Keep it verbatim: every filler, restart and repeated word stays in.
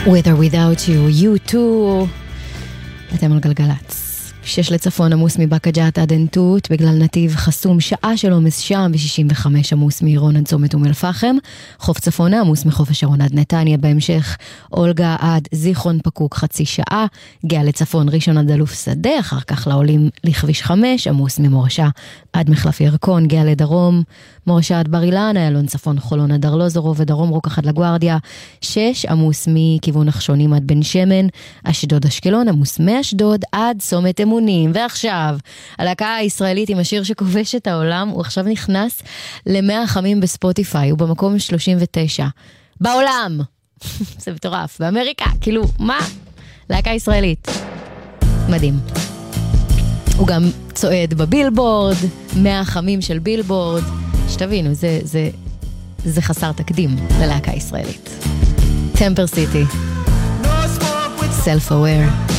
With or without you, you too. אתם על גלגלץ. שש לצפון עמוס מבאקה ג'ת עד עין תות, בגלל נתיב חסום שעה של עומס שם, ב-שישים וחמש עמוס מעירון עד צומת אום אל-פחם, חוף צפונה עמוס מחוף השרון עד נתניה, בהמשך אולגה עד זיכרון פקוק חצי שעה, גאה לצפון ראשון עד אלוף שדה, אחר כך לעולים לכביש חמש, עמוס ממורשה עד מחלף ירקון, גאה לדרום, מורשה עד בר אילן, איילון צפון חולון עד ארלוזורוב ודרום רוקח עד לגוארדיה, שש עמוס מכיוון נחשונים עד בן שמן, אשדוד אשקלון עמוס מאשדוד עד צומת אמונים. ועכשיו, הלהקה הישראלית עם השיר שכובש את העולם, הוא עכשיו נכנס למאה החמים בספוטיפיי, הוא במקום שלושים ותשע בעולם. זה מטורף, באמריקה, כאילו, מה? להקה ישראלית. מדהים. הוא גם צועד בבילבורד, מאה החמים של בילבורד, שתבינו, זה, זה, זה חסר תקדים ללהקה ישראלית. טמפר סיטי. Self-aware.